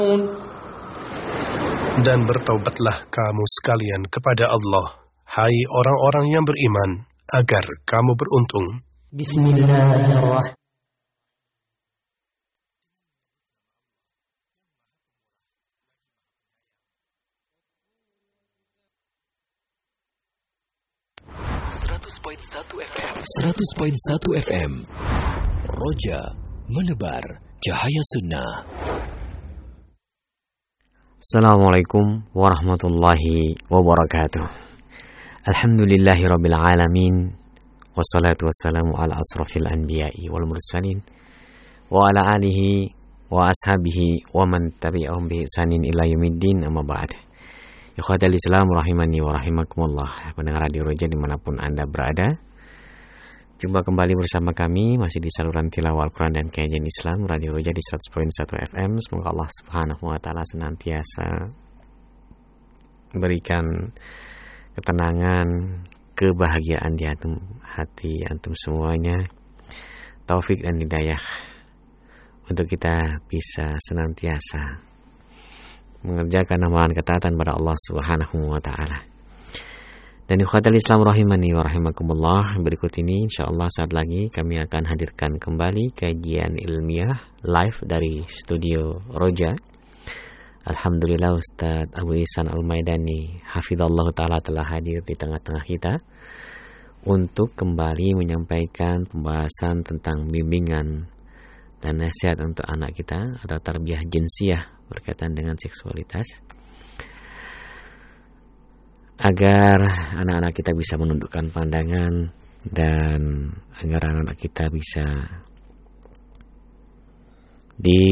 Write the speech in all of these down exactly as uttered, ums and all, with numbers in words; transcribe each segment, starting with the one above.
Dan bertaubatlah kamu sekalian kepada Allah, hai orang-orang yang beriman, agar kamu beruntung. Bismillahirrahmanirrahim. seratus koma satu F M Roja menebar cahaya sunnah. Assalamualaikum warahmatullahi wabarakatuh. Alhamdulillahi rabbil alamin. Wassalatu wassalamu ala asrafil anbiya'i wal mursalin wa ala alihi wa ashabihi wa man tabi'ahum bi ihsanin ila yaumiddin, amma ba'd. Ikhwatal Islam rahimani wa rahimakumullah, pendengar Radio Roja dimanapun Anda berada, jumpa kembali bersama kami masih di saluran tilawah Al-Quran dan kajian Islam Radio Roja di seratus koma satu F M. Semoga Allah Subhanahu wa taala senantiasa berikan ketenangan, kebahagiaan di antum, hati antum semuanya, taufik dan hidayah untuk kita bisa senantiasa mengerjakan amalan ketaatan pada Allah Subhanahu wa taala. Dan ikhwatal Islam rahimani wa rahimakumullah, berikut ini insyaallah saat lagi kami akan hadirkan kembali kajian ilmiah live dari studio Roja. Alhamdulillah Ustaz Abu Ihsan Al-Maidani hafizallahu taala telah hadir di tengah-tengah kita untuk kembali menyampaikan pembahasan tentang bimbingan dan nasihat untuk anak kita atau tarbiyah jinsiyah berkaitan dengan seksualitas, agar anak-anak kita bisa menundukkan pandangan dan agar anak-anak kita bisa di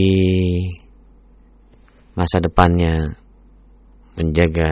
masa depannya menjaga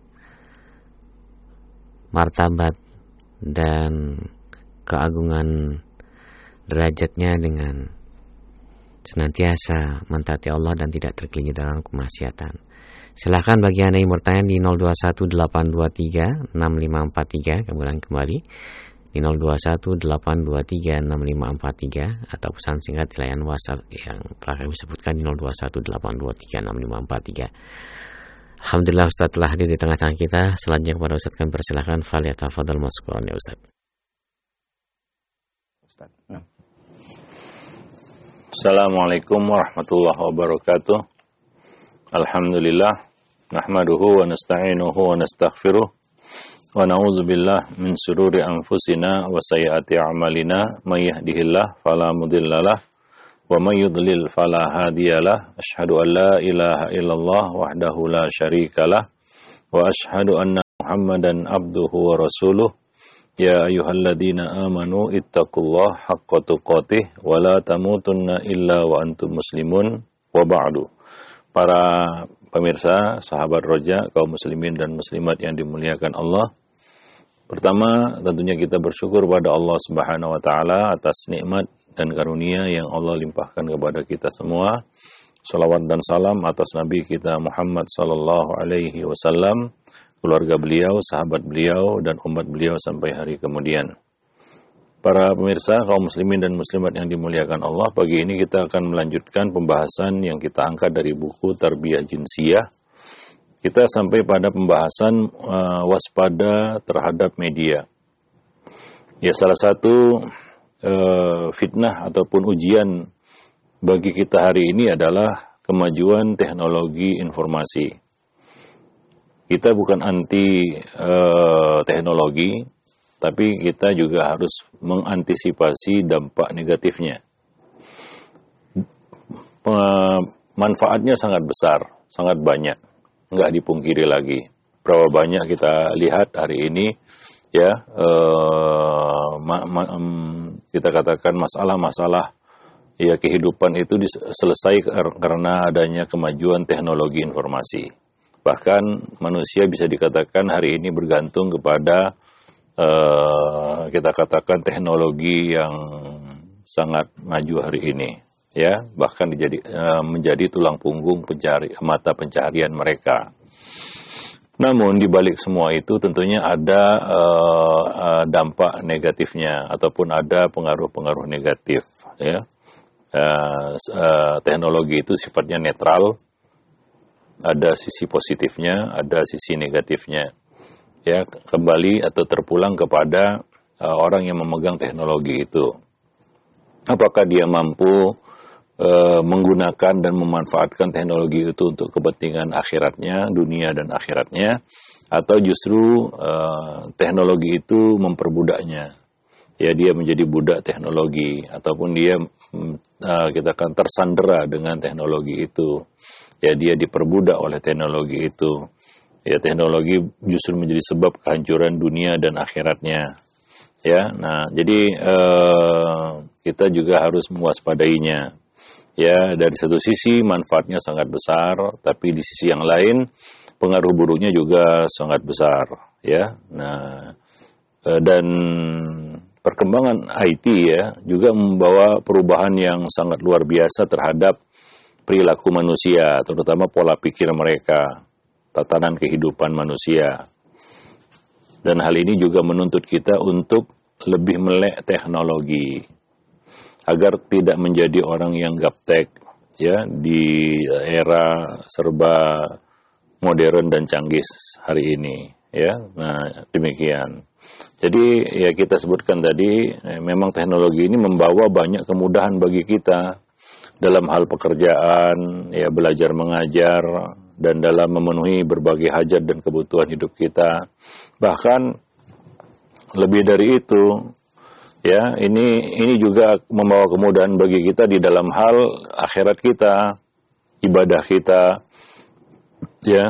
martabat dan keagungan derajatnya dengan senantiasa mentaati Allah dan tidak tergelincir dalam kemaksiatan. Silahkan bagi Anda yang bertanya di nol dua satu delapan dua tiga enam lima empat tiga, kemudian kembali di nol dua satu delapan dua tiga enam lima empat tiga, atau pesan singkat di layanan WhatsApp yang telah kami sebutkan di nol dua satu delapan dua tiga enam lima empat tiga. Alhamdulillah Ustaz telah hadir di tengah-tengah kita. Selanjutnya kepada Ustaz kami persilahkan, falyatafadhal maskuran ya Ustaz. Ustaz. Nah. Assalamualaikum warahmatullahi wabarakatuh. Alhamdulillah, nahmaduhu wa nasta'inuhu wa nastaghfiruh wa na'udzu billah min shururi anfusina wa sayyiati a'malina, may yahdihillahu fala mudhillalah wa may yudlil fala hadiyalah. Asyhadu an la ilaha illallah wahdahu la syarikalah wa asyhadu anna Muhammadan abduhu wa rasuluh. Ya ayyuhalladzina amanu ittaqullaha haqqa tuqatih wa la tamutunna illa wa antum muslimun wa ba'du. Para pemirsa, sahabat Roja, kaum muslimin dan muslimat yang dimuliakan Allah. Pertama, tentunya kita bersyukur pada Allah Subhanahu wa taala atas nikmat dan karunia yang Allah limpahkan kepada kita semua. Salawat dan salam atas Nabi kita Muhammad sallallahu alaihi wasallam, keluarga beliau, sahabat beliau, dan umat beliau sampai hari kemudian. Para pemirsa, kaum muslimin dan muslimat yang dimuliakan Allah, pagi ini kita akan melanjutkan pembahasan yang kita angkat dari buku Tarbiyah Jinsiyah. Kita sampai pada pembahasan uh, waspada terhadap media. Ya, salah satu uh, fitnah ataupun ujian bagi kita hari ini adalah kemajuan teknologi informasi. Kita bukan anti uh, teknologi, tapi kita juga harus mengantisipasi dampak negatifnya. Manfaatnya sangat besar, sangat banyak, nggak dipungkiri lagi. Berapa banyak kita lihat hari ini, ya uh, ma- ma- um, kita katakan masalah-masalah ya kehidupan itu selesai karena adanya kemajuan teknologi informasi. Bahkan manusia bisa dikatakan hari ini bergantung kepada uh, kita katakan teknologi yang sangat maju hari ini, ya, bahkan dijadi, uh, menjadi tulang punggung pencari, mata pencaharian mereka. Namun di balik semua itu tentunya ada uh, uh, dampak negatifnya ataupun ada pengaruh-pengaruh negatif, ya. Uh, uh, teknologi itu sifatnya netral. ada sisi positifnya, ada sisi negatifnya. Ya, kembali atau terpulang kepada uh, orang yang memegang teknologi itu. Apakah dia mampu uh, menggunakan dan memanfaatkan teknologi itu untuk kepentingan akhiratnya, dunia dan akhiratnya, atau justru uh, teknologi itu memperbudaknya. Ya, dia menjadi budak teknologi, ataupun dia uh, kita akan tersandera dengan teknologi itu. Ya, dia diperbudak oleh teknologi itu. Ya, teknologi justru menjadi sebab kehancuran dunia dan akhiratnya. Ya, nah jadi eh, kita juga harus mewaspadainya. Ya, dari satu sisi manfaatnya sangat besar, tapi di sisi yang lain pengaruh buruknya juga sangat besar. Ya, nah eh, dan perkembangan I T ya juga membawa perubahan yang sangat luar biasa terhadap perilaku manusia, terutama pola pikir mereka, tatanan kehidupan manusia. Dan hal ini juga menuntut kita untuk lebih melek teknologi agar tidak menjadi orang yang gaptek ya di era serba modern dan canggih hari ini ya. Nah, demikian. Jadi ya kita sebutkan tadi eh, memang teknologi ini membawa banyak kemudahan bagi kita dalam hal pekerjaan, ya belajar mengajar, dan dalam memenuhi berbagai hajat dan kebutuhan hidup kita. Bahkan lebih dari itu, ya ini ini juga membawa kemudahan bagi kita di dalam hal akhirat kita, ibadah kita, ya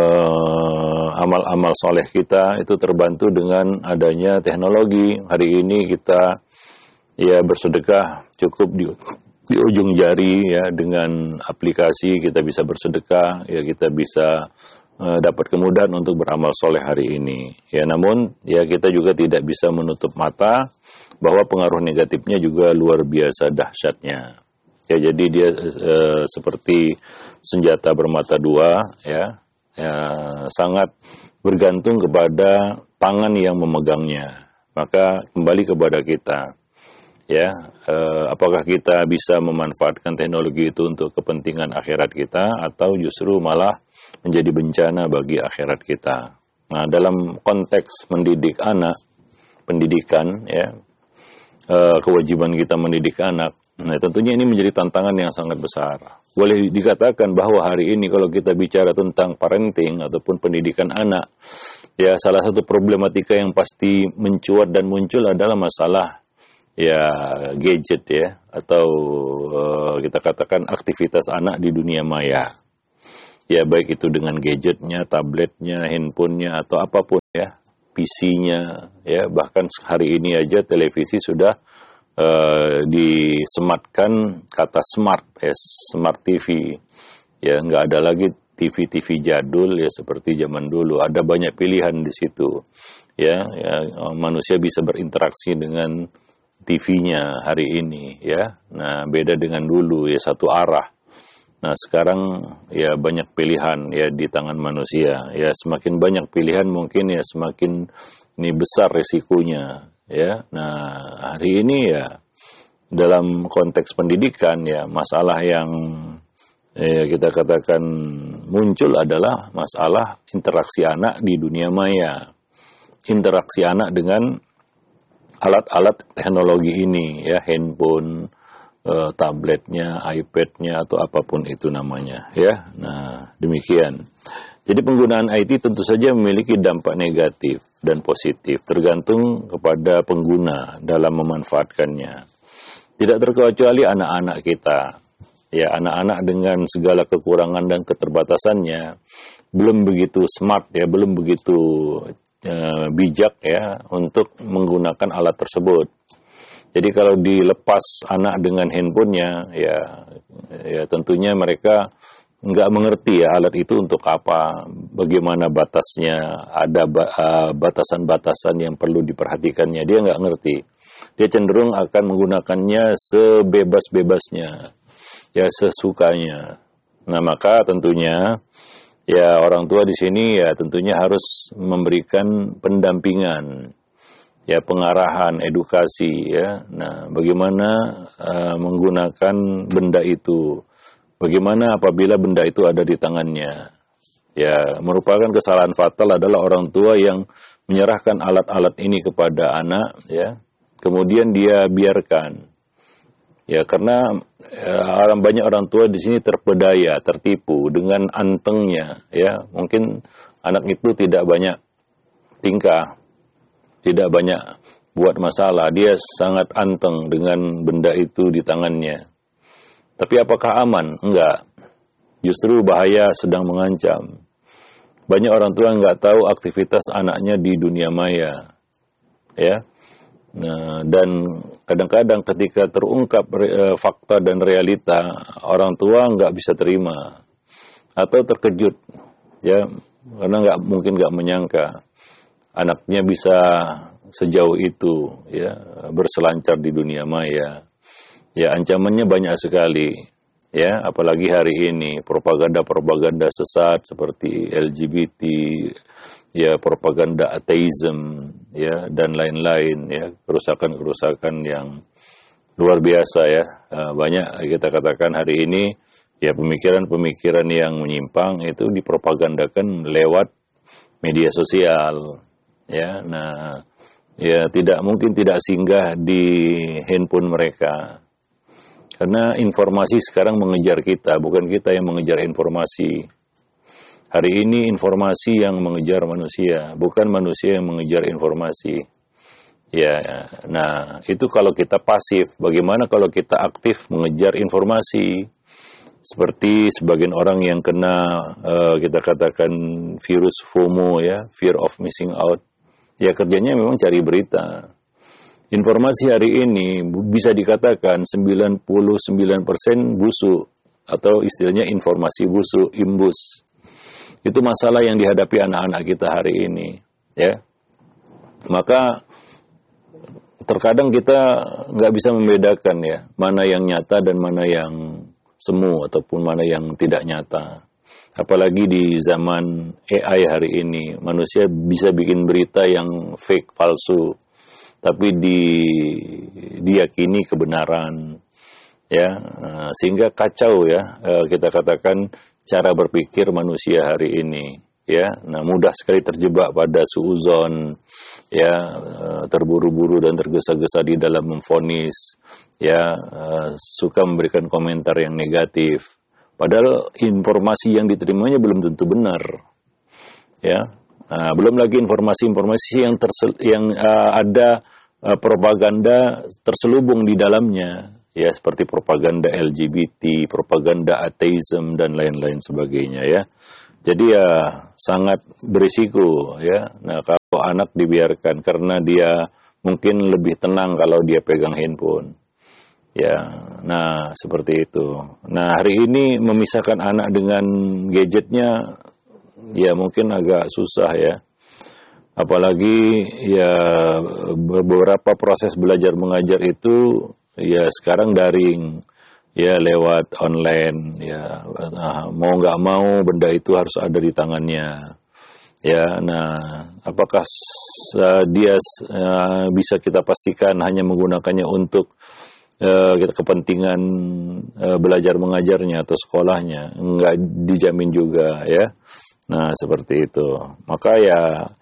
eh, amal-amal soleh kita itu terbantu dengan adanya teknologi. Hari ini kita ya bersedekah cukup di di ujung jari ya, dengan aplikasi kita bisa bersedekah ya, kita bisa uh, dapat kemudahan untuk beramal soleh hari ini ya. Namun ya kita juga tidak bisa menutup mata bahwa pengaruh negatifnya juga luar biasa dahsyatnya ya. Jadi dia uh, seperti senjata bermata dua ya, ya sangat bergantung kepada tangan yang memegangnya. Maka kembali kepada kita ya, eh, apakah kita bisa memanfaatkan teknologi itu untuk kepentingan akhirat kita atau justru malah menjadi bencana bagi akhirat kita. Nah, dalam konteks mendidik anak, pendidikan ya, eh, kewajiban kita mendidik anak, nah tentunya ini menjadi tantangan yang sangat besar. Boleh dikatakan bahwa hari ini kalau kita bicara tentang parenting ataupun pendidikan anak, ya salah satu problematika yang pasti mencuat dan muncul adalah masalah ya gadget ya, atau uh, kita katakan aktivitas anak di dunia maya. Ya baik itu dengan gadgetnya, tabletnya, handphonenya atau apapun ya, P C-nya ya, bahkan hari ini aja televisi sudah uh, disematkan kata smart ya, smart T V. Ya nggak ada lagi T V-T V jadul ya seperti zaman dulu. Ada banyak pilihan di situ. Ya, ya manusia bisa berinteraksi dengan T V-nya hari ini ya. Nah, beda dengan dulu ya, satu arah. Nah, sekarang ya banyak pilihan ya di tangan manusia. Ya semakin banyak pilihan mungkin ya semakin ini besar resikonya ya. Nah, hari ini ya dalam konteks pendidikan ya, masalah yang ya, kita katakan muncul adalah masalah interaksi anak di dunia maya. Interaksi anak dengan alat-alat teknologi ini ya, handphone, eh, tabletnya, iPad-nya atau apapun itu namanya ya. Nah, demikian. Jadi penggunaan I T tentu saja memiliki dampak negatif dan positif tergantung kepada pengguna dalam memanfaatkannya. Tidak terkecuali anak-anak kita. Ya, anak-anak dengan segala kekurangan dan keterbatasannya belum begitu smart ya, belum begitu bijak ya untuk menggunakan alat tersebut. Jadi kalau dilepas anak dengan handphonenya ya, ya tentunya mereka nggak mengerti ya alat itu untuk apa, bagaimana batasnya, ada batasan-batasan yang perlu diperhatikannya, dia nggak ngerti. Dia cenderung akan menggunakannya sebebas-bebasnya, ya sesukanya. Nah maka tentunya ya orang tua di sini ya tentunya harus memberikan pendampingan, ya pengarahan, edukasi ya. Nah, bagaimana uh, menggunakan benda itu? Bagaimana apabila benda itu ada di tangannya? Ya, merupakan kesalahan fatal adalah orang tua yang menyerahkan alat-alat ini kepada anak, ya, kemudian dia biarkan. Ya, karena ya, banyak orang tua di sini terpedaya, tertipu dengan antengnya, ya. Mungkin anak itu tidak banyak tingkah, tidak banyak buat masalah, dia sangat anteng dengan benda itu di tangannya. Tapi apakah aman? Enggak. Justru bahaya sedang mengancam. Banyak orang tua nggak tahu aktivitas anaknya di dunia maya, ya. Nah, dan kadang-kadang ketika terungkap e, fakta dan realita, orang tua nggak bisa terima atau terkejut, ya, karena nggak mungkin nggak menyangka anaknya bisa sejauh itu, ya, berselancar di dunia maya. Ya, ancamannya banyak sekali. Ya, apalagi hari ini propaganda-propaganda sesat seperti L G B T, ya, propaganda ateisme, ya, dan lain-lain, ya, kerusakan-kerusakan yang luar biasa, ya. Banyak kita katakan hari ini, ya, pemikiran-pemikiran yang menyimpang itu dipropagandakan lewat media sosial, ya. Nah, ya, tidak mungkin tidak singgah di handphone mereka. Karena informasi sekarang mengejar kita, bukan kita yang mengejar informasi. Hari ini informasi yang mengejar manusia, bukan manusia yang mengejar informasi. Ya, nah itu kalau kita pasif. Bagaimana kalau kita aktif mengejar informasi? Seperti sebagian orang yang kena uh, kita katakan virus FOMO, ya, fear of missing out. Ya, kerjanya memang cari berita. Informasi hari ini bisa dikatakan sembilan puluh sembilan persen busuk, atau istilahnya informasi busuk, imbus. Itu masalah yang dihadapi anak-anak kita hari ini, ya. Maka terkadang kita nggak bisa membedakan, ya, mana yang nyata dan mana yang semu ataupun mana yang tidak nyata. Apalagi di zaman A I hari ini, manusia bisa bikin berita yang fake, palsu, tapi di, diyakini kebenaran, ya, sehingga kacau, ya, kita katakan cara berpikir manusia hari ini, ya. Nah, mudah sekali terjebak pada suuzon, ya, terburu-buru dan tergesa-gesa di dalam memvonis, ya, suka memberikan komentar yang negatif, padahal informasi yang diterimanya belum tentu benar, ya. Nah, belum lagi informasi-informasi yang tersel- yang uh, ada uh, propaganda terselubung di dalamnya, ya, seperti propaganda L G B T, propaganda ateisme dan lain-lain sebagainya, ya. Jadi ya sangat berisiko, ya. Nah, kalau anak dibiarkan karena dia mungkin lebih tenang kalau dia pegang handphone, ya. Nah, seperti itu. Nah, hari ini memisahkan anak dengan gadgetnya, ya, mungkin agak susah, ya. Apalagi, ya, beberapa proses belajar mengajar itu, ya, sekarang daring, ya, lewat online, ya. Nah, mau nggak mau benda itu harus ada di tangannya, ya. Nah, apakah uh, dia uh, bisa kita pastikan hanya menggunakannya untuk uh, kepentingan uh, belajar mengajarnya atau sekolahnya? Nggak dijamin juga, ya. Nah, seperti itu. Maka ya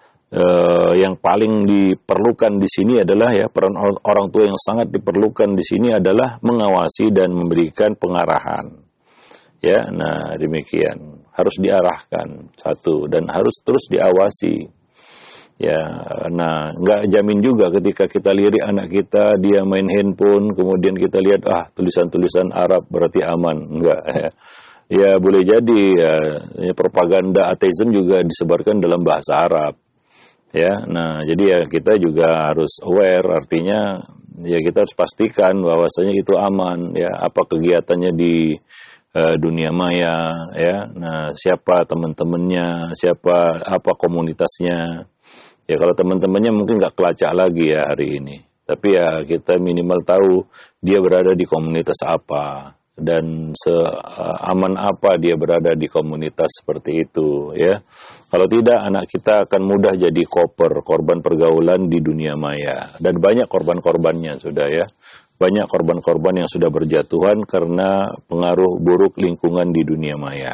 eh, yang paling diperlukan di sini adalah, ya, peran orang tua yang sangat diperlukan di sini adalah mengawasi dan memberikan pengarahan. Ya, nah demikian. Harus diarahkan satu dan harus terus diawasi. Ya, nah nggak jamin juga ketika kita lirik anak kita dia main handphone, kemudian kita lihat ah tulisan-tulisan Arab berarti aman. Enggak, ya. Ya boleh jadi, ya, ya propaganda ateisme juga disebarkan dalam bahasa Arab, ya. Nah, jadi ya kita juga harus aware, artinya ya kita harus pastikan bahwasanya itu aman, ya, apa kegiatannya di uh, dunia maya, ya. Nah, siapa teman-temannya, siapa apa komunitasnya. Ya kalau teman-temannya mungkin nggak kelacak lagi, ya, hari ini, tapi ya kita minimal tahu dia berada di komunitas apa dan seaman apa dia berada di komunitas seperti itu, ya. Kalau tidak, anak kita akan mudah jadi koper, korban pergaulan di dunia maya. Dan banyak korban-korbannya sudah, ya. Banyak korban-korban yang sudah berjatuhan karena pengaruh buruk lingkungan di dunia maya.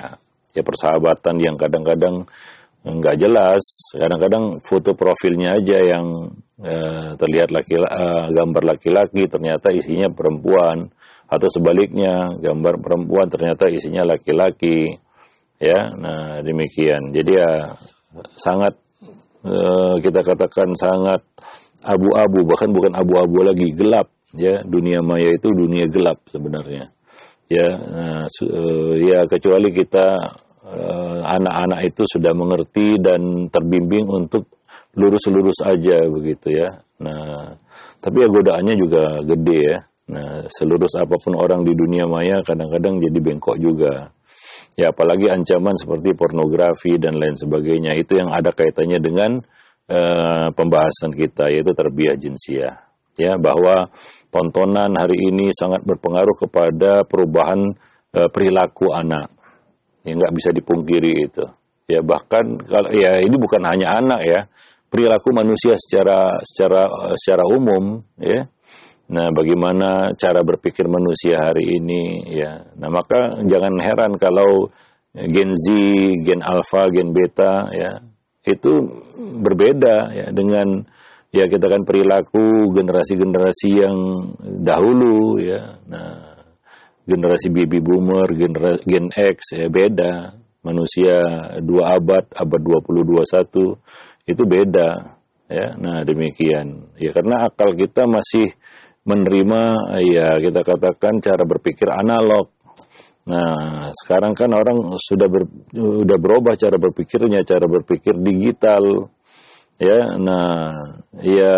Ya persahabatan yang kadang-kadang nggak jelas, kadang-kadang foto profilnya aja yang eh, terlihat laki, eh, gambar laki-laki ternyata isinya perempuan, atau sebaliknya gambar perempuan ternyata isinya laki-laki, ya. Nah demikian. Jadi ya sangat eh, kita katakan sangat abu-abu, bahkan bukan abu-abu lagi, gelap. Ya dunia maya itu dunia gelap sebenarnya. Ya, nah, uh, ya kecuali kita uh, anak-anak itu sudah mengerti dan terbimbing untuk lurus-lurus aja begitu ya. Nah, tapi ya godaannya juga gede ya. Nah, selurus apapun orang di dunia maya kadang-kadang jadi bengkok juga. Ya, apalagi ancaman seperti pornografi dan lain sebagainya, itu yang ada kaitannya dengan uh, pembahasan kita, yaitu tarbiyah jinsiah. Ya, bahwa tontonan hari ini sangat berpengaruh kepada perubahan e, perilaku anak. Ya nggak bisa dipungkiri itu. Ya bahkan kalau ya ini bukan hanya anak ya, perilaku manusia secara secara secara umum ya. Nah, bagaimana cara berpikir manusia hari ini ya. Nah, maka jangan heran kalau Gen Z, Gen Alpha, Gen Beta ya itu berbeda ya dengan ya kita kan perilaku generasi-generasi yang dahulu ya. Nah, generasi baby boomer, generasi Gen X ya beda. Manusia dua abad, abad dua puluh dua puluh satu itu beda ya. Nah, demikian. Ya karena akal kita masih menerima ya kita katakan cara berpikir analog. Nah, sekarang kan orang sudah ber, sudah berubah cara berpikirnya, cara berpikir digital. Ya, nah, ya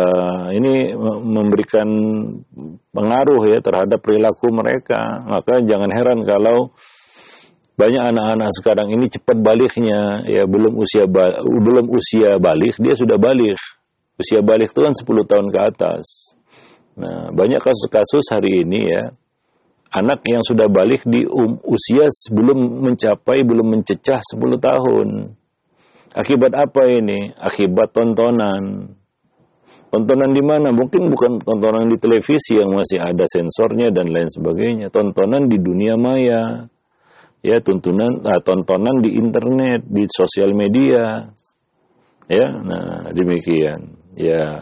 ini memberikan pengaruh ya terhadap perilaku mereka. Maka jangan heran kalau banyak anak-anak sekarang ini cepat baliknya, ya belum usia ba- belum usia balik dia sudah balik. Usia balik itu kan sepuluh tahun ke atas. Nah, banyak kasus-kasus hari ini ya anak yang sudah balik di um, usia sebelum mencapai belum mencecah sepuluh tahun. Akibat apa ini? Akibat tontonan. Tontonan di mana? Mungkin bukan tontonan di televisi yang masih ada sensornya dan lain sebagainya. Tontonan di dunia maya. Ya, tontonan ah, tontonan di internet, di sosial media. Ya, nah demikian. Ya,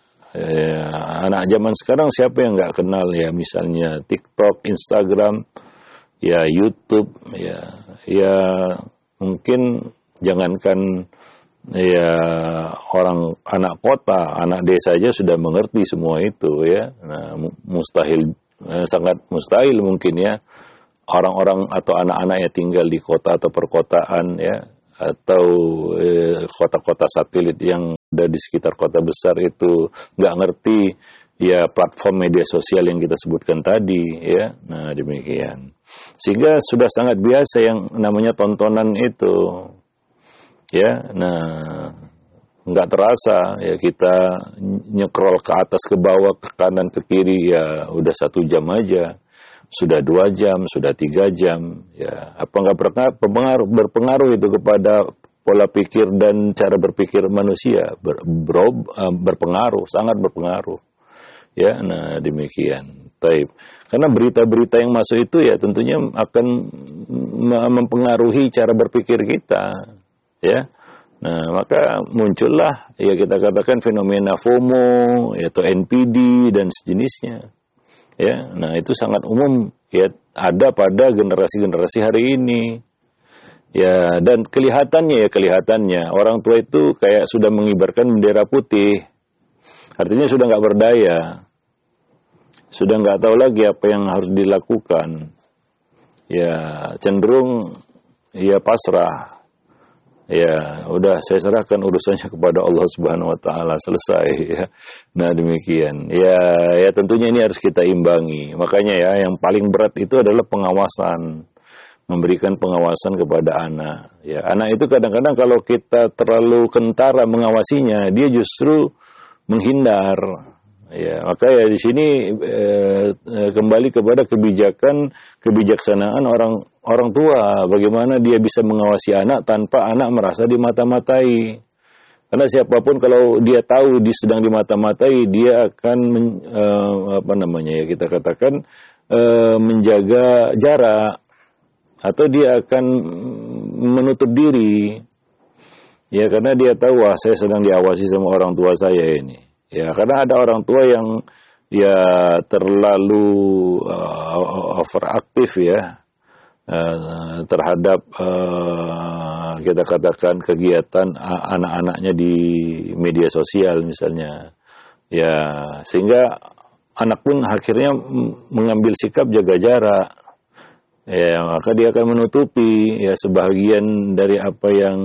ya anak zaman sekarang siapa yang nggak kenal ya misalnya TikTok, Instagram, ya YouTube, ya ya mungkin jangankan ya orang anak kota, anak desa aja sudah mengerti semua itu ya. Nah, mustahil eh, sangat mustahil mungkin ya orang-orang atau anak-anak yang tinggal di kota atau perkotaan ya atau eh, kota-kota satelit yang ada di sekitar kota besar itu nggak ngerti ya platform media sosial yang kita sebutkan tadi ya. Nah, demikian. Sehingga sudah sangat biasa yang namanya tontonan itu. Ya, nah nggak terasa ya kita nyekrol ke atas ke bawah ke kanan ke kiri ya udah satu jam aja, sudah dua jam, sudah tiga jam ya apa nggak berpengaruh berpengaruh itu kepada pola pikir dan cara berpikir manusia ber, ber, berpengaruh sangat berpengaruh ya. Nah demikian. Taib. Karena berita-berita yang masuk itu ya tentunya akan mempengaruhi cara berpikir kita. Ya, nah maka muncullah ya kita katakan fenomena FOMO, yaitu N P D dan sejenisnya. Ya, nah itu sangat umum ya ada pada generasi-generasi hari ini. Ya dan kelihatannya ya kelihatannya orang tua itu kayak sudah mengibarkan bendera putih, artinya sudah nggak berdaya, sudah nggak tahu lagi apa yang harus dilakukan. Ya cenderung ya pasrah. Ya, udah saya serahkan urusannya kepada Allah Subhanahu wa taala, selesai ya. Nah, demikian. Ya, ya tentunya ini harus kita imbangi. Makanya ya yang paling berat itu adalah pengawasan. Memberikan pengawasan kepada anak. Ya, anak itu kadang-kadang kalau kita terlalu kentara mengawasinya, dia justru menghindar. Ya, maka ya di sini eh, kembali kepada kebijakan kebijaksanaan orang orang tua, bagaimana dia bisa mengawasi anak tanpa anak merasa dimata-matai. Karena siapapun kalau dia tahu dia sedang dimata-matai, dia akan men, eh, apa namanya ya kita katakan eh, menjaga jarak atau dia akan menutup diri. Ya, karena dia tahu, wah, saya sedang diawasi sama orang tua saya ini. Ya, karena ada orang tua yang ya terlalu uh, overaktif ya uh, terhadap uh, kita katakan kegiatan uh, anak-anaknya di media sosial misalnya. Ya, sehingga anak pun akhirnya mengambil sikap jaga jarak. Ya, maka dia akan menutupi ya sebahagian dari apa yang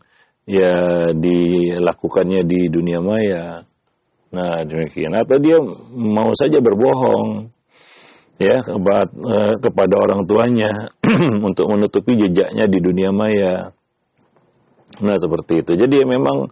ya dilakukannya di dunia maya. Nah, demikian. Atau dia mau saja berbohong ya kepada orang tuanya untuk menutupi jejaknya di dunia maya. Nah, seperti itu. Jadi memang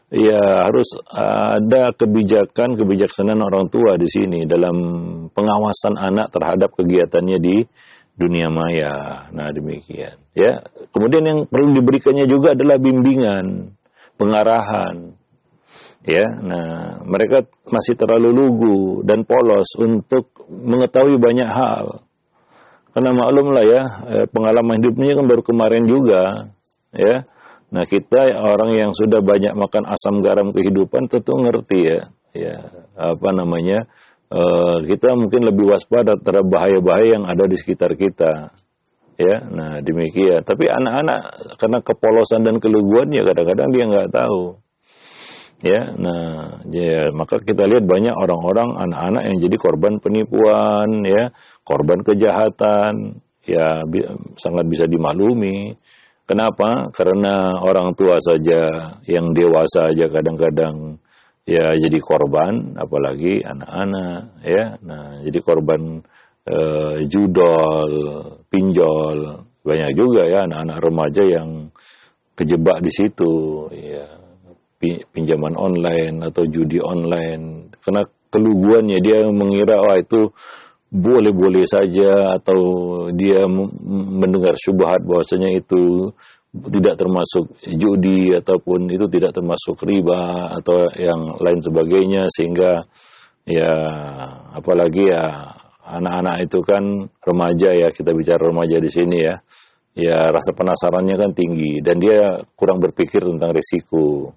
ya harus ada kebijakan kebijaksanaan orang tua di sini dalam pengawasan anak terhadap kegiatannya di dunia maya. Nah, demikian. Ya. Kemudian yang perlu diberikannya juga adalah bimbingan, pengarahan. Ya, nah, mereka masih terlalu lugu dan polos untuk mengetahui banyak hal. Karena maklum lah ya, pengalaman hidupnya kan baru kemarin juga. Ya. Nah, kita orang yang sudah banyak makan asam garam kehidupan tentu ngerti ya. Ya, apa namanya? Uh, kita mungkin lebih waspada terhadap bahaya-bahaya yang ada di sekitar kita, ya. Nah, demikian. Tapi anak-anak karena kepolosan dan keluguan ya kadang-kadang dia nggak tahu, ya. Nah, ya maka kita lihat banyak orang-orang anak-anak yang jadi korban penipuan, ya, korban kejahatan, ya bi- sangat bisa dimaklumi. Kenapa? Karena orang tua saja yang dewasa aja kadang-kadang ya jadi korban, apalagi anak-anak, ya. Nah, jadi korban eh, judol, pinjol, banyak juga ya anak-anak remaja yang kejebak di situ, ya. Pinjaman online atau judi online. Karena keluguannya dia mengira wah itu boleh-boleh saja, atau dia mendengar syubhat bahwasanya itu tidak termasuk judi ataupun itu tidak termasuk riba atau yang lain sebagainya, sehingga ya apalagi ya anak-anak itu kan remaja ya, kita bicara remaja di sini ya, ya rasa penasarannya kan tinggi dan dia kurang berpikir tentang risiko,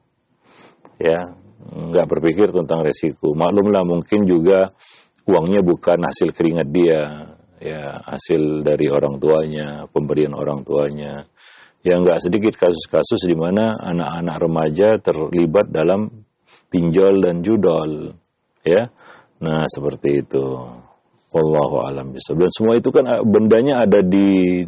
ya nggak berpikir tentang risiko. Maklumlah mungkin juga uangnya bukan hasil keringat dia, ya hasil dari orang tuanya, pemberian orang tuanya. Ya nggak sedikit kasus-kasus di mana anak-anak remaja terlibat dalam pinjol dan judol, ya. Nah, seperti itu. Wallahu a'lam bishawab. Dan semua itu kan bendanya ada di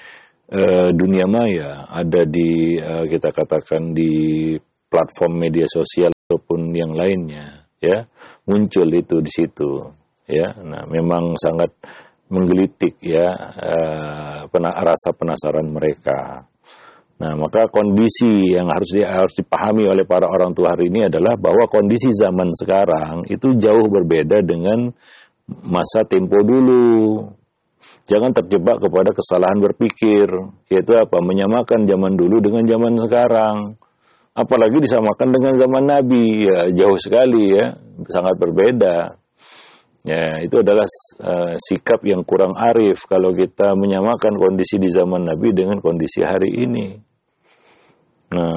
uh, dunia maya, ada di uh, kita katakan di platform media sosial ataupun yang lainnya, ya. Muncul itu di situ, ya. Nah, memang sangat menggelitik ya uh, pena- rasa penasaran mereka. Nah, maka kondisi yang harus di, harus dipahami oleh para orang tua hari ini adalah bahwa kondisi zaman sekarang itu jauh berbeda dengan masa tempo dulu. Jangan terjebak kepada kesalahan berpikir, yaitu apa? Menyamakan zaman dulu dengan zaman sekarang. Apalagi disamakan dengan zaman Nabi, ya jauh sekali ya, sangat berbeda. Ya, itu adalah uh, sikap yang kurang arif kalau kita menyamakan kondisi di zaman Nabi dengan kondisi hari ini. Nah,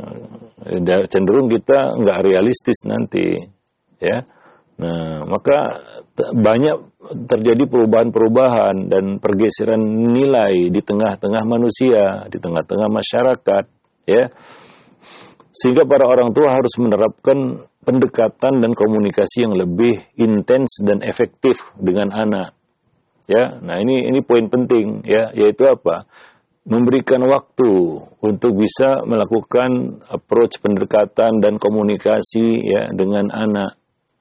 cenderung kita nggak realistis nanti, ya. Nah, maka t- banyak terjadi perubahan-perubahan dan pergeseran nilai di tengah-tengah manusia, di tengah-tengah masyarakat, ya. Sehingga para orang tua harus menerapkan pendekatan dan komunikasi yang lebih intens dan efektif dengan anak. Ya, nah ini ini poin penting ya, yaitu apa? Memberikan waktu untuk bisa melakukan approach pendekatan dan komunikasi ya dengan anak.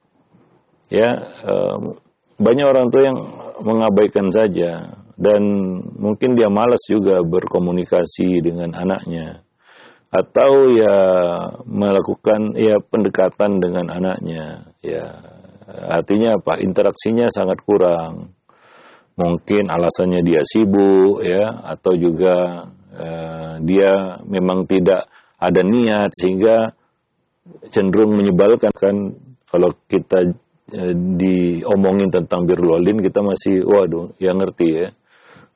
Ya, um, banyak orang tua yang mengabaikan saja dan mungkin dia malas juga berkomunikasi dengan anaknya. Atau ya melakukan ya pendekatan dengan anaknya, ya artinya apa? Interaksinya sangat kurang. Mungkin alasannya dia sibuk, ya, atau juga eh, dia memang tidak ada niat sehingga cenderung menyebalkan. Kan kalau kita eh, diomongin tentang birrul walidain kita masih waduh, ya ngerti ya.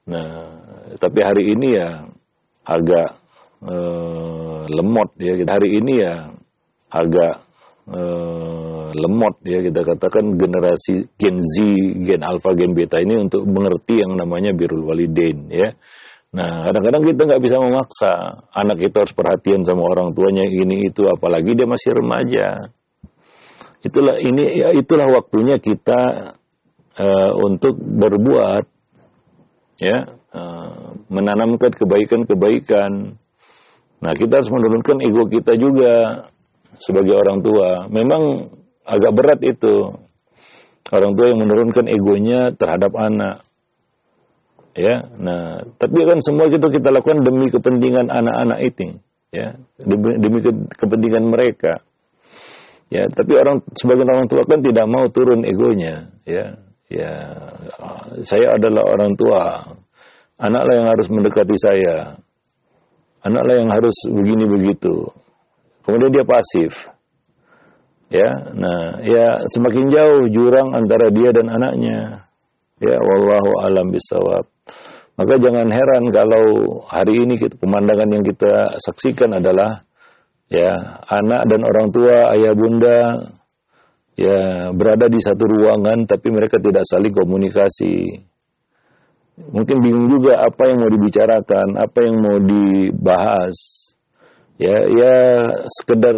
Nah, tapi hari ini ya agak eh, lemot ya. Hari ini ya agak eh, lemot ya, kita katakan generasi Gen Z, Gen Alpha, Gen Beta ini untuk mengerti yang namanya birrul walidain ya. Nah, kadang-kadang kita nggak bisa memaksa anak kita harus perhatian sama orang tuanya ini itu, apalagi dia masih remaja. Itulah ini ya, itulah waktunya kita uh, untuk berbuat ya, uh, menanamkan kebaikan-kebaikan. Nah, kita harus menurunkan ego kita juga sebagai orang tua. Memang agak berat itu orang tua yang menurunkan egonya terhadap anak. Ya, nah, tapi kan semua itu kita lakukan demi kepentingan anak-anak itu, ya, demi, demi ke, kepentingan mereka, ya. Tapi orang sebagian orang tua kan tidak mau turun egonya, ya, ya. Saya adalah orang tua, anaklah yang harus mendekati saya, anaklah yang harus begini begitu. Kemudian dia pasif, ya. Nah, ya semakin jauh jurang antara dia dan anaknya, ya. Wallahu a'lam bishawab. Maka jangan heran kalau hari ini kita, pemandangan yang kita saksikan adalah ya anak dan orang tua, ayah bunda ya berada di satu ruangan tapi mereka tidak saling komunikasi. Mungkin bingung juga apa yang mau dibicarakan, apa yang mau dibahas. Ya ya sekedar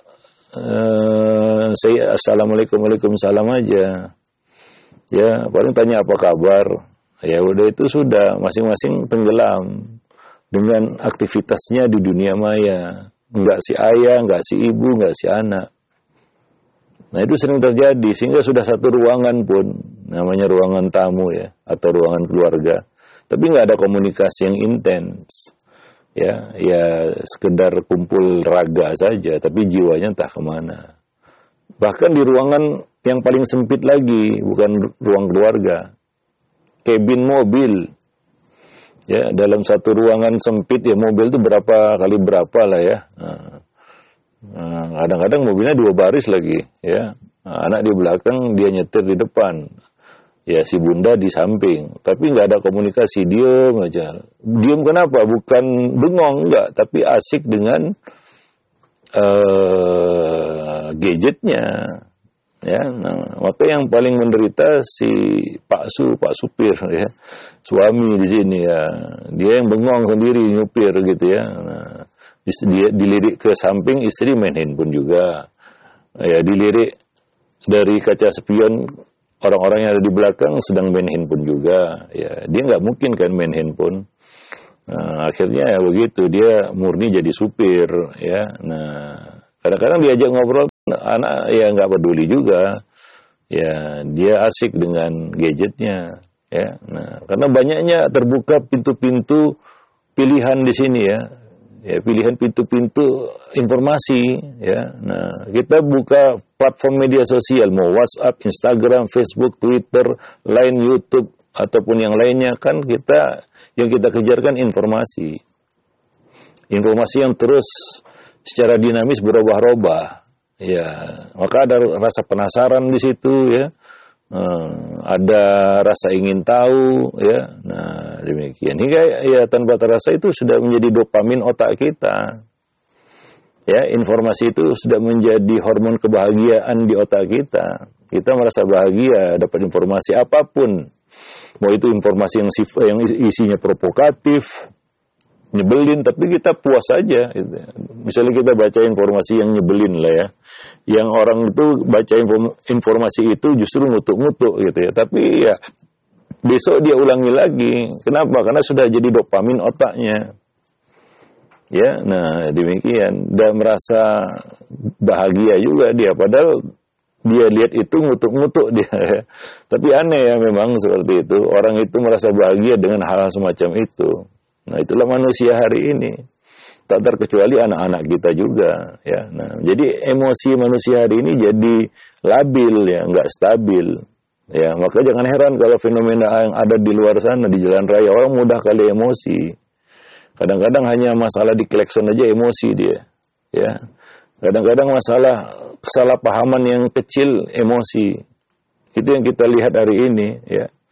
uh, saya assalamualaikum waalaikumsalam aja. Ya paling tanya apa kabar. Ya udah itu sudah, masing-masing tenggelam dengan aktivitasnya di dunia maya. Enggak si ayah, enggak si ibu, enggak si anak. Nah itu sering terjadi, sehingga sudah satu ruangan pun, namanya ruangan tamu ya, atau ruangan keluarga. Tapi enggak ada komunikasi yang intens. Ya, ya sekedar kumpul raga saja, tapi jiwanya entah kemana. Bahkan di ruangan yang paling sempit lagi, bukan ruang keluarga, kabin mobil, ya dalam satu ruangan sempit ya mobil itu berapa kali berapa lah ya. Nah, nah, kadang-kadang mobilnya dua baris lagi, ya. Nah, anak di belakang, dia nyetir di depan, ya si bunda di samping. Tapi nggak ada komunikasi, diem aja. Diem kenapa? Bukan bengong, enggak, tapi asik dengan uh, gadgetnya. Ya, nah, maka yang paling menderita si Pak Su, Pak Supir ya, suami di sini ya, dia yang bengong sendiri nyupir gitu ya. Nah, dia dilirik ke samping, istri main handphone juga, ya dilirik dari kaca spion, orang-orang yang ada di belakang sedang main handphone juga, ya dia nggak mungkin kan main handphone. Nah, akhirnya ya begitu, dia murni jadi supir ya. Nah kadang-kadang diajak ngobrol, anak ya nggak peduli juga, ya dia asik dengan gadgetnya, ya. Nah, karena banyaknya terbuka pintu-pintu pilihan di sini ya, ya pilihan pintu-pintu informasi, ya. Nah, kita buka platform media sosial, mau WhatsApp, Instagram, Facebook, Twitter, Line, YouTube ataupun yang lainnya, kan kita yang kita kejarkan informasi, informasi yang terus secara dinamis berubah-ubah, ya. Maka ada rasa penasaran di situ, ya. Hmm, ada rasa ingin tahu, ya. Nah, demikian. Hingga ya tanpa terasa itu sudah menjadi dopamin otak kita. Ya, informasi itu sudah menjadi hormon kebahagiaan di otak kita. Kita merasa bahagia dapat informasi apapun. Mau itu informasi yang sif- yang isinya provokatif, nyebelin, tapi kita puas saja. Gitu. Misalnya kita baca informasi yang nyebelin lah ya, yang orang itu baca inform- informasi itu justru ngutuk-ngutuk gitu ya, tapi ya besok dia ulangi lagi. Kenapa? Karena sudah jadi dopamin otaknya. Ya, nah demikian, dan merasa bahagia juga dia, padahal dia lihat itu ngutuk-ngutuk dia. Tapi aneh ya memang seperti itu, orang itu merasa bahagia dengan hal semacam itu. Nah, itulah manusia hari ini. Tak terkecuali anak-anak kita juga, ya. Nah, jadi emosi manusia hari ini jadi labil ya, enggak stabil. Ya, maka jangan heran kalau fenomena yang ada di luar sana di jalan raya, orang mudah kali emosi. Kadang-kadang hanya masalah di klakson aja emosi dia, ya. Kadang-kadang masalah kesalahpahaman yang kecil emosi. Itu yang kita lihat hari ini, ya.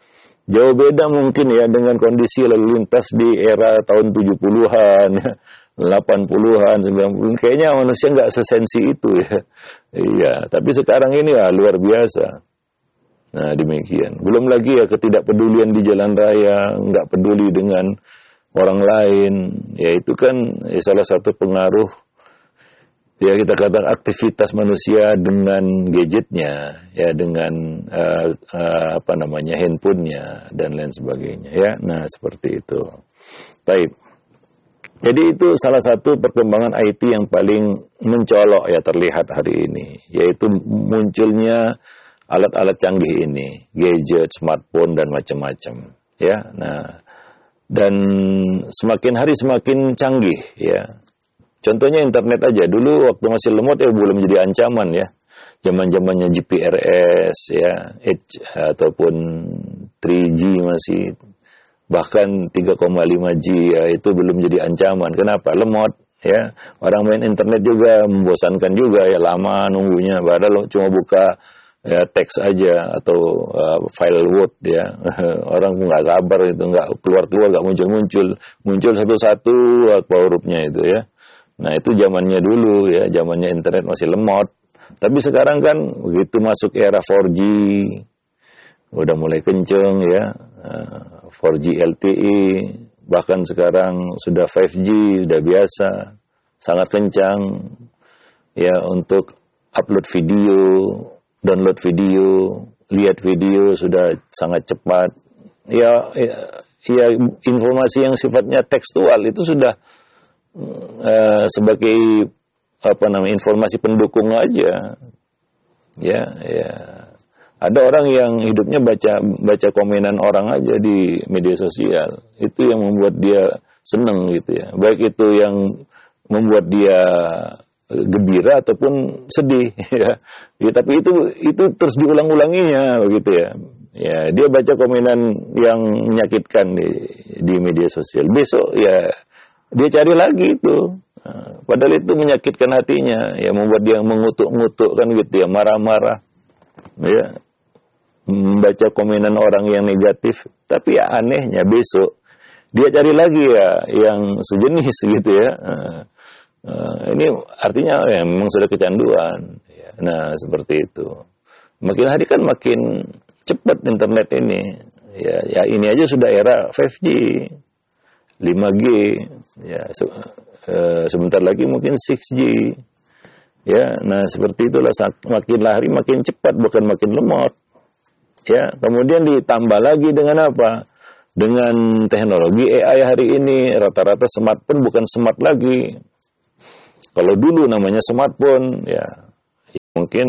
Jauh beda mungkin ya dengan kondisi lalu lintas di era tahun tujuh puluhan, delapan puluhan, sembilan puluhan. Kayaknya manusia nggak sesensi itu ya. Iya, tapi sekarang ini ya luar biasa. Nah, demikian. Belum lagi ya ketidakpedulian di jalan raya, nggak peduli dengan orang lain. Ya itu kan ya, salah satu pengaruh ya kita katakan aktivitas manusia dengan gadgetnya, ya dengan uh, uh, apa namanya handphonenya dan lain sebagainya, ya. Nah seperti itu. Baik. Jadi itu salah satu perkembangan I T yang paling mencolok ya terlihat hari ini, yaitu munculnya alat-alat canggih ini, gadget, smartphone dan macam-macam, ya. Nah dan semakin hari semakin canggih, ya. Contohnya internet aja, dulu waktu masih lemot ya belum jadi ancaman ya. Zaman-zamannya G P R S ya, H ataupun tiga G masih, bahkan tiga koma lima G ya, itu belum jadi ancaman. Kenapa? Lemot ya. Orang main internet juga membosankan juga ya, lama nunggunya. Padahal cuma buka ya teks aja atau uh, file Word ya. Orang nggak sabar itu, nggak keluar-keluar, nggak muncul-muncul. Muncul satu-satu apa hurufnya itu ya. Nah itu zamannya dulu ya, zamannya internet masih lemot. Tapi sekarang kan begitu masuk era empat G, udah mulai kenceng ya, empat G L T E, bahkan sekarang sudah lima G, sudah biasa, sangat kencang ya untuk upload video, download video, lihat video sudah sangat cepat. Ya, ya, ya informasi yang sifatnya tekstual itu sudah Uh, sebagai apa namanya informasi pendukung aja, ya, ya. Ada orang yang hidupnya baca baca komenan orang aja di media sosial, itu yang membuat dia seneng gitu ya. Baik itu yang membuat dia gembira ataupun sedih, ya. Ya tapi itu itu terus diulang-ulanginya begitu ya. Ya dia baca komenan yang menyakitkan di di media sosial. Besok ya dia cari lagi itu, nah, padahal itu menyakitkan hatinya, ya membuat dia mengutuk-ngutuk kan gitu ya, marah-marah, ya membaca komenan orang yang negatif. Tapi ya anehnya besok dia cari lagi ya yang sejenis gitu ya. Nah, nah, ini artinya ya memang sudah kecanduan. Ya. Nah seperti itu. Makin hari kan makin cepat internet ini. Ya, ya ini aja sudah era lima G. lima G ya se uh, sebentar lagi mungkin enam G ya. Nah seperti itulah, makin hari makin cepat bukan makin lemot ya. Kemudian ditambah lagi dengan apa? Dengan teknologi A I hari ini rata-rata smartphone bukan smart lagi. Kalau dulu namanya smartphone ya, ya mungkin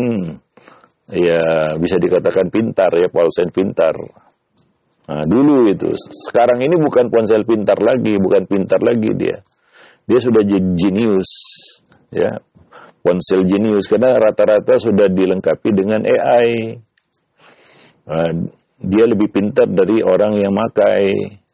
ya bisa dikatakan pintar ya, ponsel pintar. Nah, dulu itu. Sekarang ini bukan ponsel pintar lagi, bukan pintar lagi dia. Dia sudah jenius, ya. Ponsel jenius karena rata-rata sudah dilengkapi dengan A I. Nah, dia lebih pintar dari orang yang makai.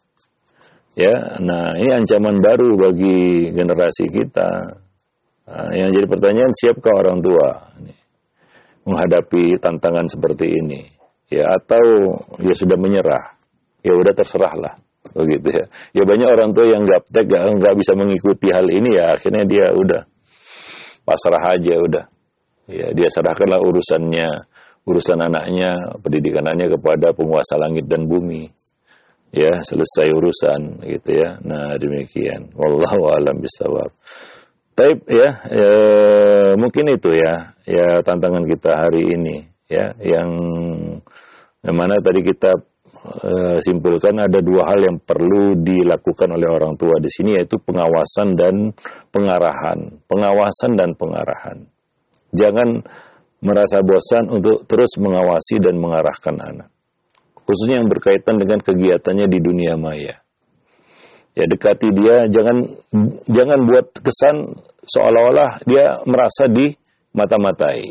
Ya, nah ini ancaman baru bagi generasi kita. Nah, yang jadi pertanyaan, siapkah orang tua menghadapi tantangan seperti ini? Ya, atau ya sudah menyerah? Ya udah terserahlah, begitu ya. Ya banyak orang tua yang gaptek, gak, gak bisa mengikuti hal ini ya, akhirnya dia udah pasrah aja udah. Ya dia serahkanlah urusannya, urusan anaknya, pendidikan anaknya kepada penguasa langit dan bumi. Ya selesai urusan, gitu ya. Nah demikian. Wallahu a'lam bishawab. Taib ya, ya, mungkin itu ya, ya tantangan kita hari ini ya, yang yang mana tadi kita Uh, simpulkan ada dua hal yang perlu dilakukan oleh orang tua di sini, yaitu pengawasan dan pengarahan. Pengawasan dan pengarahan. Jangan merasa bosan untuk terus mengawasi dan mengarahkan anak. Khususnya yang berkaitan dengan kegiatannya di dunia maya. Ya dekati dia, jangan jangan buat kesan seolah-olah dia merasa di mata-matai.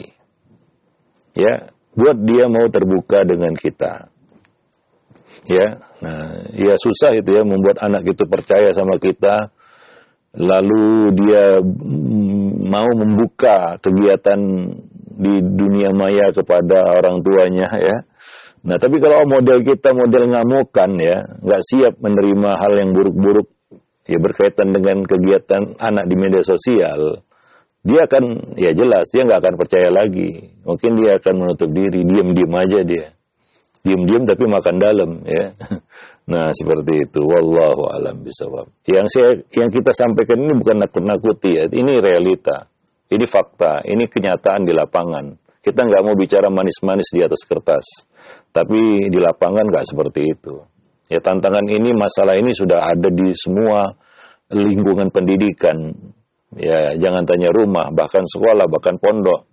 Ya, buat dia mau terbuka dengan kita. Ya, nah, ya susah itu ya membuat anak itu percaya sama kita, lalu dia mau membuka kegiatan di dunia maya kepada orang tuanya ya. Nah, tapi kalau model kita model ngamukan ya, nggak siap menerima hal yang buruk-buruk ya berkaitan dengan kegiatan anak di media sosial, dia akan, ya jelas, dia nggak akan percaya lagi. Mungkin dia akan menutup diri, diam-diam aja dia. Diam-diam tapi makan dalam, ya. Nah, seperti itu. Wallahu a'lam bishawab. Yang saya, yang kita sampaikan ini bukan nakut-nakuti, ya. Ini realita. Ini fakta. Ini kenyataan di lapangan. Kita nggak mau bicara manis-manis di atas kertas. Tapi di lapangan nggak seperti itu. Ya, tantangan ini, masalah ini sudah ada di semua lingkungan pendidikan. Ya, jangan tanya rumah, bahkan sekolah, bahkan pondok.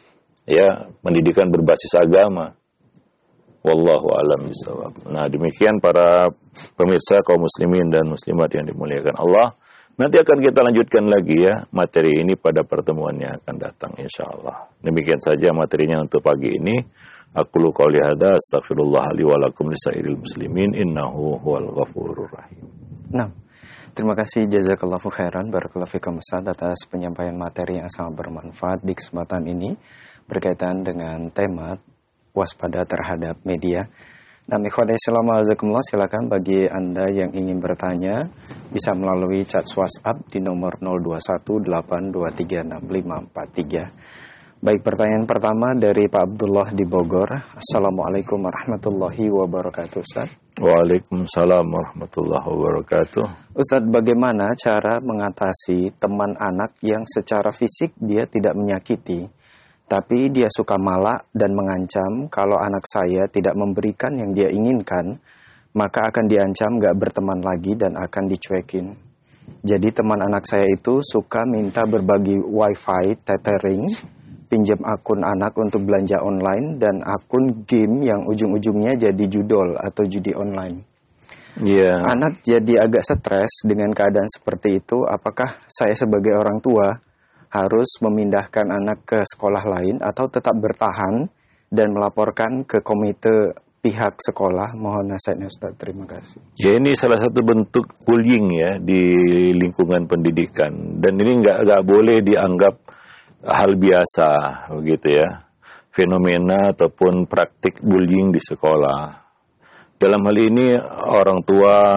Ya, pendidikan berbasis agama. Wallahu a'lam bishawab. Nah, demikian para pemirsa kaum muslimin dan muslimat yang dimuliakan Allah. Nanti akan kita lanjutkan lagi ya materi ini pada pertemuan yang akan datang insyaallah. Demikian saja materinya untuk pagi ini. Aqulu qouli hadza astaghfirullah li wa lakum lisairil muslimin innahu huwal ghafurur rahim. Nah, terima kasih jazakallahu khairan barakallahu fikum Ustaz atas penyampaian materi yang sangat bermanfaat di kesempatan ini berkaitan dengan tema waspada terhadap media. Nah, ikhwati assalamualaikum, silakan bagi Anda yang ingin bertanya bisa melalui chat WhatsApp di nomor nol dua satu delapan dua tiga enam lima empat tiga. Baik, pertanyaan pertama dari Pak Abdullah di Bogor. Assalamualaikum warahmatullahi wabarakatuh, Ustaz. Waalaikumsalam warahmatullahi wabarakatuh. Ustaz, bagaimana cara mengatasi teman anak yang secara fisik dia tidak menyakiti, tapi dia suka malak dan mengancam kalau anak saya tidak memberikan yang dia inginkan, maka akan diancam gak berteman lagi dan akan dicuekin. Jadi teman anak saya itu suka minta berbagi wifi, tethering, pinjam akun anak untuk belanja online, dan akun game yang ujung-ujungnya jadi judol atau judi online. Yeah. Anak jadi agak stres dengan keadaan seperti itu. Apakah saya sebagai orang tua harus memindahkan anak ke sekolah lain atau tetap bertahan dan melaporkan ke komite pihak sekolah? Mohon nasihatnya Ustaz, terima kasih. Ya, ini salah satu bentuk bullying ya di lingkungan pendidikan, dan ini nggak nggak boleh dianggap hal biasa begitu ya, fenomena ataupun praktik bullying di sekolah. Dalam hal ini orang tua,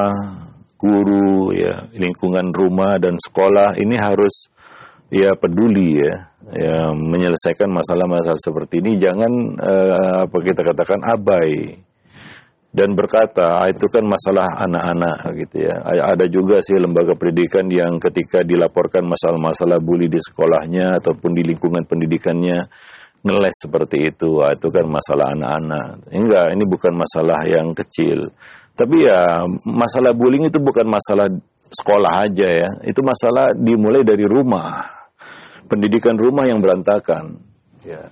guru ya, lingkungan rumah dan sekolah ini harus ya peduli ya, ya menyelesaikan masalah-masalah seperti ini. Jangan eh, apa kita katakan abai dan berkata ah, itu kan masalah anak-anak gitu ya. Ada juga sih lembaga pendidikan yang ketika dilaporkan masalah-masalah bully di sekolahnya ataupun di lingkungan pendidikannya ngeles seperti itu. Ah, itu kan masalah anak-anak. Enggak, ini bukan masalah yang kecil. Tapi ya masalah bullying itu bukan masalah sekolah aja ya. Itu masalah dimulai dari rumah. Pendidikan rumah yang berantakan. Ya.